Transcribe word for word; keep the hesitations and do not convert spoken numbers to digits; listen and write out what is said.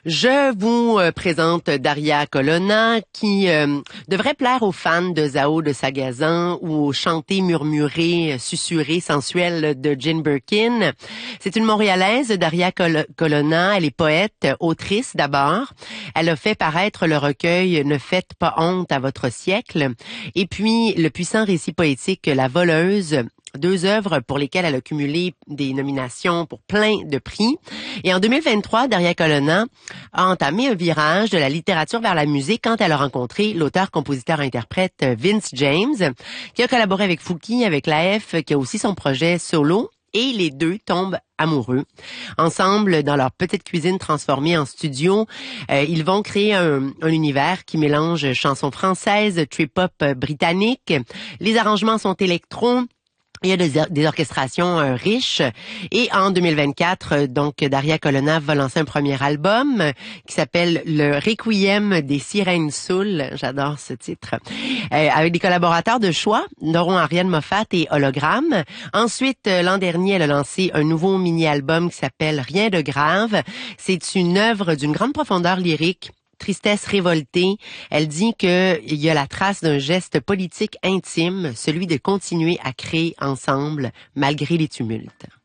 Je vous euh, présente Daria Colonna qui euh, devrait plaire aux fans de Zao de Sagazan ou aux chantés murmurés, susurrés, sensuels de Jane Birkin. C'est une Montréalaise, Daria Col- Colonna. Elle est poète, autrice d'abord. Elle a fait paraître le recueil « Ne faites pas honte à votre siècle » et puis le puissant récit poétique « La voleuse ». Deux œuvres pour lesquelles elle a cumulé des nominations pour plein de prix. Et en deux mille vingt-trois, Daria Colonna a entamé un virage de la littérature vers la musique quand elle a rencontré l'auteur-compositeur-interprète Vince James, qui a collaboré avec Fouki, avec l'A F, qui a aussi son projet solo. Et les deux tombent amoureux. Ensemble, dans leur petite cuisine transformée en studio, euh, ils vont créer un, un univers qui mélange chansons françaises, trip-hop britannique. Les arrangements sont électro. Il y a des, des orchestrations euh, riches. Et en deux mille vingt-quatre, euh, donc, Daria Colonna va lancer un premier album euh, qui s'appelle Le Requiem des Sirènes Soul. J'adore ce titre. Euh, avec des collaborateurs de choix, dont Ariane Moffat et Hologramme. Ensuite, euh, l'an dernier, elle a lancé un nouveau mini-album qui s'appelle Rien de grave. C'est une œuvre d'une grande profondeur lyrique. Tristesse révoltée, elle dit qu'il y a la trace d'un geste politique intime, celui de continuer à créer ensemble malgré les tumultes.